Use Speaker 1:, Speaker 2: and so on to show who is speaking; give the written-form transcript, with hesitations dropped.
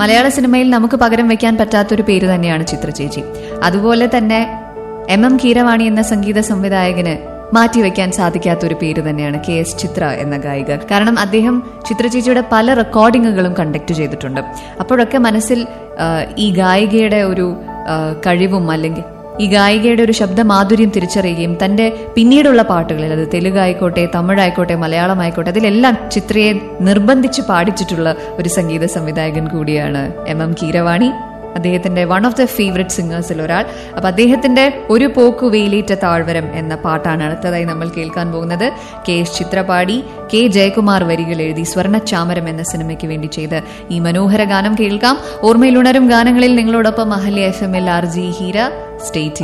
Speaker 1: മലയാള സിനിമയിൽ നമുക്ക് പകരം വെക്കാൻ പറ്റാത്തൊരു പേര് തന്നെയാണ് ചിത്ര ചേച്ചി. അതുപോലെ തന്നെ MM കീരവാണി എന്ന സംഗീത സംവിധായകന് മാറ്റിവെക്കാൻ സാധിക്കാത്തൊരു പേര് തന്നെയാണ് KS ചിത്ര എന്ന ഗായിക. കാരണം അദ്ദേഹം ചിത്ര ചേച്ചിയുടെ പല റെക്കോർഡിങ്ങുകളും കണ്ടക്ട് ചെയ്തിട്ടുണ്ട്. അപ്പോഴൊക്കെ മനസ്സിൽ ഈ ഗായികയുടെ ഒരു കഴിവും അല്ലെങ്കിൽ ഈ ഗായികയുടെ ഒരു ശബ്ദമാധുര്യം തിരിച്ചറിയുകയും തന്റെ പിന്നീടുള്ള പാട്ടുകളിൽ, അത് തെലുഗായിക്കോട്ടെ, തമിഴായിക്കോട്ടെ, മലയാളമായിക്കോട്ടെ, അതിലെല്ലാം ചിത്രയെ നിർബന്ധിച്ച് പാടിച്ചിട്ടുള്ള ഒരു സംഗീത സംവിധായകൻ കൂടിയാണ് MM കീരവാണി. അദ്ദേഹത്തിന്റെ വൺ ഓഫ് ദ ഫേവറേറ്റ് സിംഗേഴ്സിൽ ഒരാൾ. അപ്പൊ അദ്ദേഹത്തിന്റെ ഒരു പോക്കു വെയിലേറ്റ താഴ്വരം എന്ന പാട്ടാണ് അടുത്തതായി നമ്മൾ കേൾക്കാൻ പോകുന്നത്. KS ചിത്ര പാടി, K ജയകുമാർ വരികൾ എഴുതി സ്വർണ്ണച്ചാമരം എന്ന സിനിമയ്ക്ക് വേണ്ടി ചെയ്ത് ഈ മനോഹര ഗാനം കേൾക്കാം. ഓർമ്മയിലുണരും ഗാനങ്ങളിൽ നിങ്ങളോടൊപ്പം Ahalya FM RJ Heera. Stay tuned.